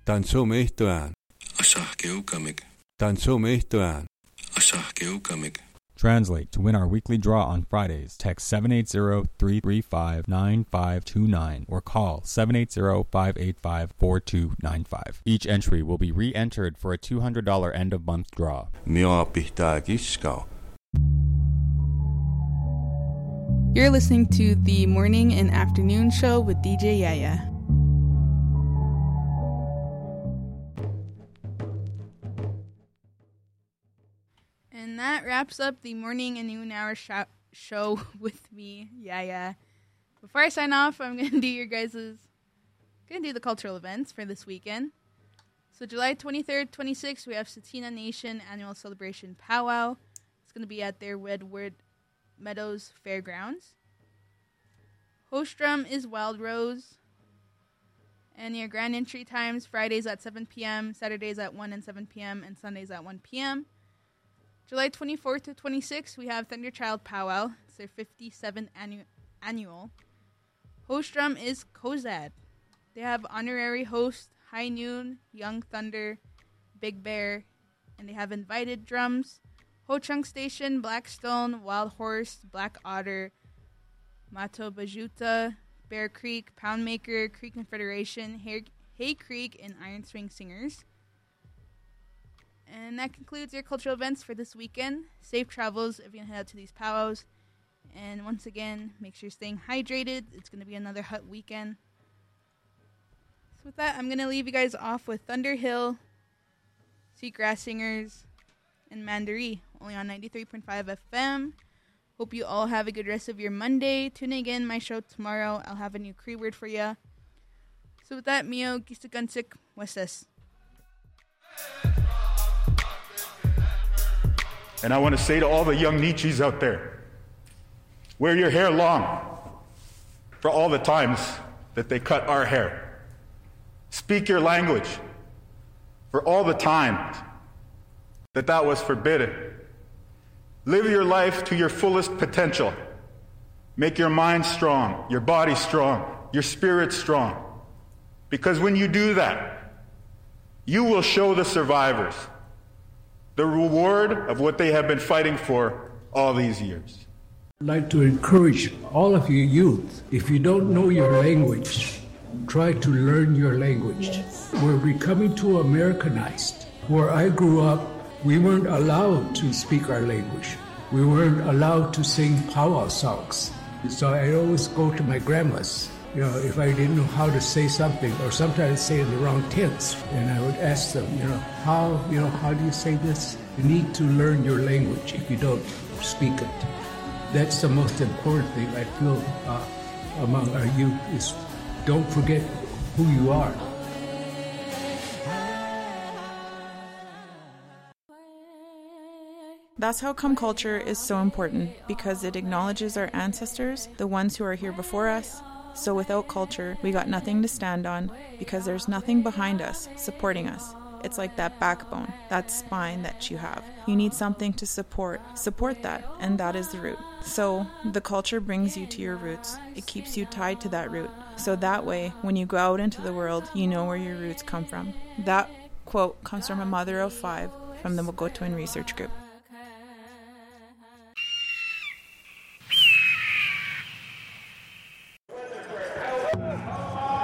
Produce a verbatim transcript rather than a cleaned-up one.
Tansumihtuan. Asahkeukamik. Tansumihtuan. Asahkeukamik. Translate. To win our weekly draw on Fridays, text seven eight zero, three three five, nine five two nine or call seven eight zero, five eight five, four two nine five. Each entry will be re-entered for a two hundred dollars end-of-month draw. Mio pihtaa kiskau. You're listening to the morning and afternoon show with D J Yaya. And that wraps up the morning and noon hour sh- show with me, Yaya. Before I sign off, I'm going to do your guys' going to do the cultural events for this weekend. So July twenty-third, twenty-sixth, we have Tsuut'ina Nation Annual Celebration Powwow. It's going to be at their Redwood Meadows Fairgrounds. Host drum is Wild Rose. And your grand entry times, Fridays at seven p.m., Saturdays at one and seven p.m., and Sundays at one p.m. July twenty-fourth to twenty-sixth, we have Thunderchild Powwow. It's their fifty-seventh annu- annual. Host drum is Kozad. They have honorary host High Noon, Young Thunder, Big Bear, and they have invited drums Ho Chung Station, Blackstone, Wild Horse, Black Otter, Mato Bajuta, Bear Creek, Poundmaker, Creek Confederation, Hay, Hay Creek, and Iron Swing Singers. And that concludes your cultural events for this weekend. Safe travels if you're going to head out to these powwows. And once again, make sure you're staying hydrated. It's going to be another hot weekend. So with that, I'm going to leave you guys off with Thunder Hill, Sweetgrass Singers, and Mandaree, only on ninety-three point five F M. Hope you all have a good rest of your Monday. Tune in again my show tomorrow. I'll have a new Cree word for you. So with that, Mio Gisagansik Westes. And I want to say to all the young Nietzsches out there, wear your hair long for all the times that they cut our hair. Speak your language for all the times that that was forbidden. Live your life to your fullest potential. Make your mind strong, your body strong, your spirit strong. Because when you do that, you will show the survivors the reward of what they have been fighting for all these years. I'd like to encourage all of you youth, if you don't know your language, try to learn your language. We're becoming too Americanized. Where I grew up, we weren't allowed to speak our language. We weren't allowed to sing powwow songs. So I always go to my grandma's, you know, if I didn't know how to say something, or sometimes say in the wrong tense, and I would ask them, you know, how, you know, how do you say this? You need to learn your language if you don't speak it. That's the most important thing I feel uh, among our youth is don't forget who you are. That's how Come Culture is so important, because it acknowledges our ancestors, the ones who are here before us. So without culture, we got nothing to stand on, because there's nothing behind us, supporting us. It's like that backbone, that spine that you have. You need something to support. Support that, and that is the root. So the culture brings you to your roots. It keeps you tied to that root. So that way, when you go out into the world, you know where your roots come from. That quote comes from a mother of five from the Mogotuin Research Group.